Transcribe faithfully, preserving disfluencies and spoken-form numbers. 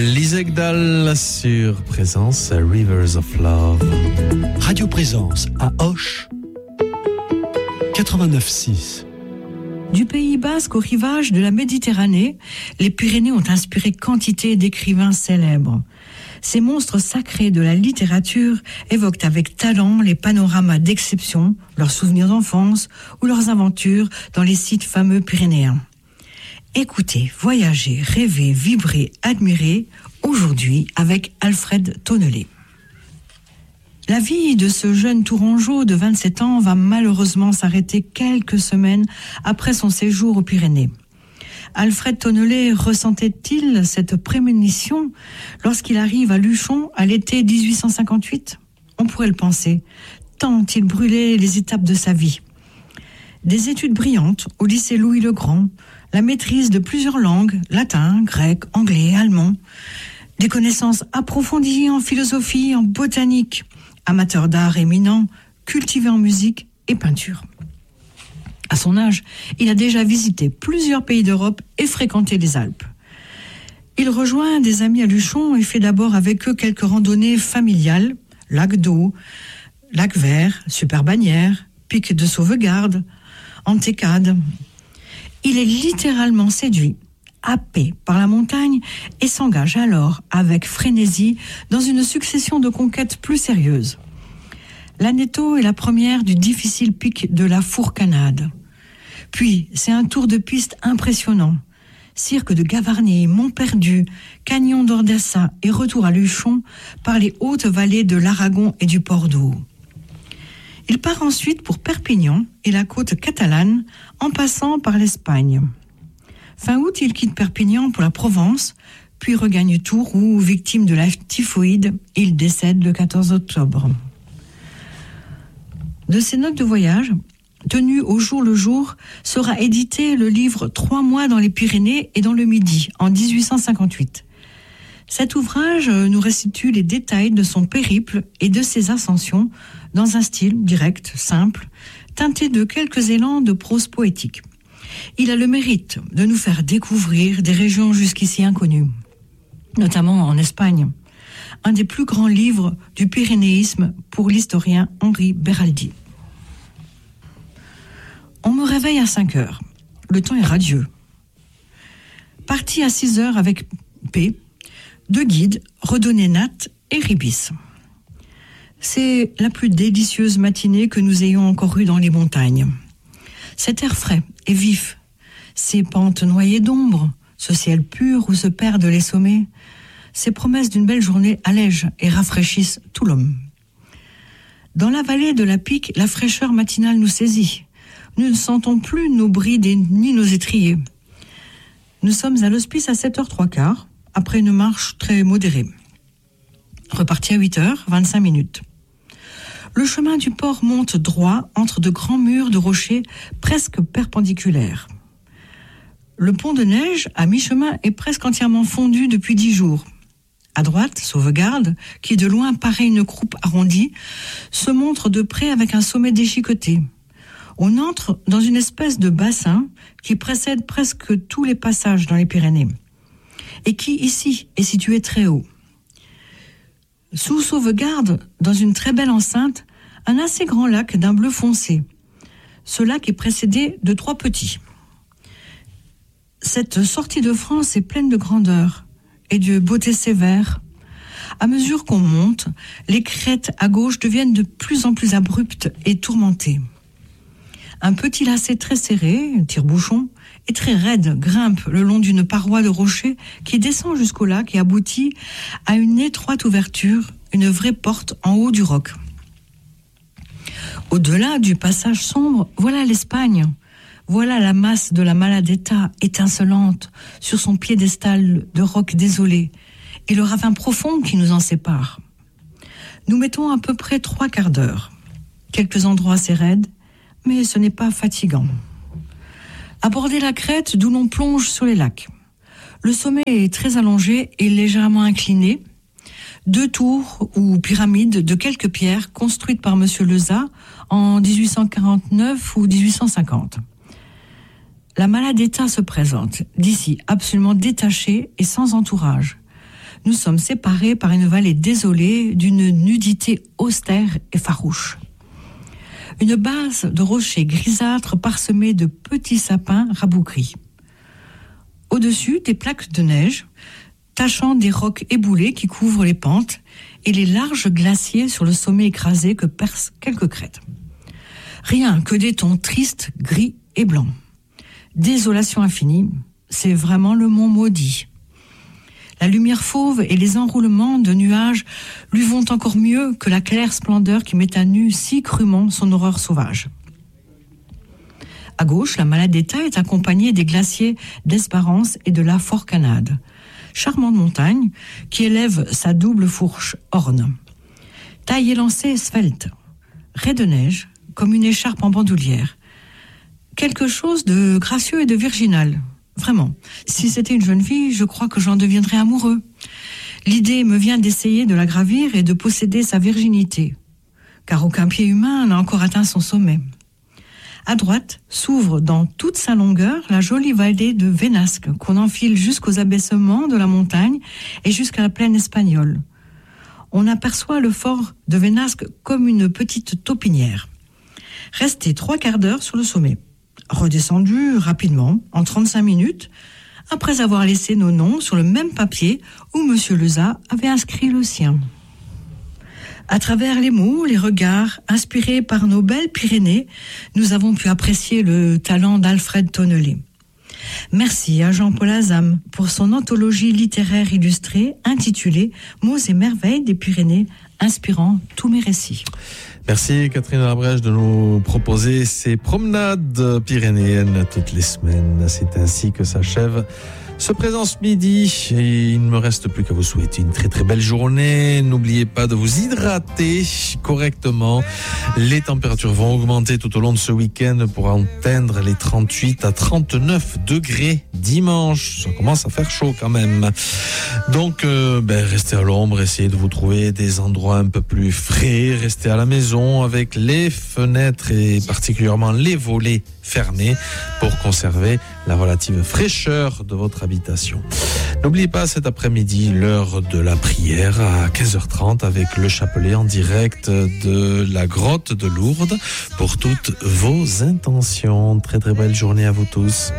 Lisek Dahl sur Présence, Rivers of Love. Radio Présence à Auch, quatre-vingt-neuf six. Du Pays Basque au rivage de la Méditerranée, les Pyrénées ont inspiré quantité d'écrivains célèbres. Ces monstres sacrés de la littérature évoquent avec talent les panoramas d'exception, leurs souvenirs d'enfance ou leurs aventures dans les sites fameux pyrénéens. Écoutez, voyagez, rêvez, vibrez, admirez, aujourd'hui avec Alfred Tonnelet. La vie de ce jeune Tourangeau de vingt-sept ans va malheureusement s'arrêter quelques semaines après son séjour aux Pyrénées. Alfred Tonnelet ressentait-il cette prémonition lorsqu'il arrive à Luchon à l'été dix-huit cent cinquante-huit ? On pourrait le penser, tant il brûlait les étapes de sa vie. Des études brillantes au lycée Louis-le-Grand, la maîtrise de plusieurs langues, latin, grec, anglais, allemand, des connaissances approfondies en philosophie, en botanique, amateur d'art éminent, cultivé en musique et peinture. À son âge, il a déjà visité plusieurs pays d'Europe et fréquenté les Alpes. Il rejoint des amis à Luchon et fait d'abord avec eux quelques randonnées familiales, lac d'eau, lac vert, super bannière, pic de sauvegarde, Antécade. Il est littéralement séduit, happé par la montagne et s'engage alors avec frénésie dans une succession de conquêtes plus sérieuses. L'Aneto est la première du difficile pic de la Fourcanade. Puis, c'est un tour de piste impressionnant. Cirque de Gavarnie, Mont-Perdu, Canyon d'Ordassa et retour à Luchon par les hautes vallées de l'Aragon et du Port-d'Eau. Il part ensuite pour Perpignan et la côte catalane en passant par l'Espagne. Fin août, il quitte Perpignan pour la Provence, puis regagne Tours où, victime de la typhoïde, il décède le quatorze octobre. De ses notes de voyage, tenues au jour le jour, sera édité le livre « Trois mois dans les Pyrénées et dans le Midi » en dix-huit cent cinquante-huit. Cet ouvrage nous restitue les détails de son périple et de ses ascensions dans un style direct, simple, teinté de quelques élans de prose poétique. Il a le mérite de nous faire découvrir des régions jusqu'ici inconnues, notamment en Espagne, un des plus grands livres du pyrénéisme pour l'historien Henri Beraldi. On me réveille à cinq heures. Le temps est radieux. Parti à six heures avec P, deux guides, Redonné Nat et Ribis. C'est la plus délicieuse matinée que nous ayons encore eue dans les montagnes. Cet air frais et vif, ces pentes noyées d'ombre, ce ciel pur où se perdent les sommets, ces promesses d'une belle journée allègent et rafraîchissent tout l'homme. Dans la vallée de la Pique, la fraîcheur matinale nous saisit. Nous ne sentons plus nos brides ni nos étriers. Nous sommes à l'hospice à sept heures trois quarts, après une marche très modérée. Reparti à huit heures vingt-cinq minutes. Le chemin du port monte droit entre de grands murs de rochers presque perpendiculaires. Le pont de neige, à mi-chemin, est presque entièrement fondu depuis dix jours. À droite, Sauvegarde, qui de loin paraît une croupe arrondie, se montre de près avec un sommet déchiqueté. On entre dans une espèce de bassin qui précède presque tous les passages dans les Pyrénées et qui, ici, est situé très haut. Sous Sauvegarde, dans une très belle enceinte, un assez grand lac d'un bleu foncé. Ce lac est précédé de trois petits. Cette sortie de France est pleine de grandeur et de beauté sévère. À mesure qu'on monte, les crêtes à gauche deviennent de plus en plus abruptes et tourmentées. Un petit lacet très serré, un tire-bouchon, et très raide grimpe le long d'une paroi de rocher qui descend jusqu'au lac et aboutit à une étroite ouverture, une vraie porte en haut du roc. Au-delà du passage sombre, voilà l'Espagne. Voilà la masse de la Maladeta étincelante sur son piédestal de roc désolé et le ravin profond qui nous en sépare. Nous mettons à peu près trois quarts d'heure. Quelques endroits assez raides, mais ce n'est pas fatigant. Aborder la crête d'où l'on plonge sur les lacs. Le sommet est très allongé et légèrement incliné. Deux tours ou pyramides de quelques pierres construites par Monsieur Leza en dix-huit cent quarante-neuf ou dix-huit cent cinquante. La Maladeta se présente, d'ici absolument détachée et sans entourage. nous sommes séparés par une vallée désolée d'une nudité austère et farouche. Une base de rochers grisâtres parsemés de petits sapins rabougris. Au-dessus, des plaques de neige, tachant des rocs éboulés qui couvrent les pentes et les larges glaciers sur le sommet écrasé que percent quelques crêtes. Rien que des tons tristes, gris et blancs. Désolation infinie, c'est vraiment le mont maudit. La lumière fauve et les enroulements de nuages lui vont encore mieux que la claire splendeur qui met à nu si crûment son horreur sauvage. À gauche, la Maladetta est accompagnée des glaciers d'Esparance et de la Forcanade, charmante montagne qui élève sa double fourche orne. Taille élancée svelte, raie de neige, comme une écharpe en bandoulière. Quelque chose de gracieux et de virginal. Vraiment, si c'était une jeune fille, je crois que j'en deviendrais amoureux. L'idée me vient d'essayer de la gravir et de posséder sa virginité, car aucun pied humain n'a encore atteint son sommet. À droite s'ouvre dans toute sa longueur la jolie vallée de Vénasque, qu'on enfile jusqu'aux abaissements de la montagne et jusqu'à la plaine espagnole. On aperçoit le fort de Vénasque comme une petite taupinière. Resté trois quarts d'heure sur le sommet. Redescendu rapidement, en trente-cinq minutes, après avoir laissé nos noms sur le même papier où M. Leza avait inscrit le sien. À travers les mots, les regards, inspirés par nos belles Pyrénées, nous avons pu apprécier le talent d'Alfred Tonnelet. Merci à Jean-Paul Azam pour son anthologie littéraire illustrée intitulée « Mots et merveilles des Pyrénées », inspirant tous mes récits. Merci Catherine Labrèche de nous proposer ces promenades pyrénéennes toutes les semaines. C'est ainsi que s'achève ce Présence Midi. Et il ne me reste plus qu'à vous souhaiter une très très belle journée. N'oubliez pas de vous hydrater correctement. Les températures vont augmenter tout au long de ce week-end pour atteindre les trente-huit à trente-neuf degrés dimanche. Ça commence à faire chaud quand même. Donc euh, ben, restez à l'ombre, essayez de vous trouver des endroits un peu plus frais. Restez à la maison avec les fenêtres et particulièrement les volets fermés pour conserver la relative fraîcheur de votre habitation. N'oubliez pas cet après-midi l'heure de la prière à quinze heures trente avec le chapelet en direct de la grotte de Lourdes pour toutes vos intentions. Très très belle journée à vous tous.